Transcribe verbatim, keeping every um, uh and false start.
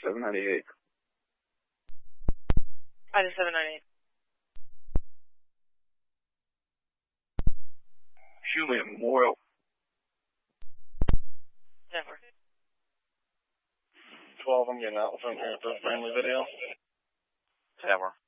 seven ninety-eight. Ida seven ninety-eight. Juliet Memorial. Denver. twelve, I'm getting out from here for family video. Tower.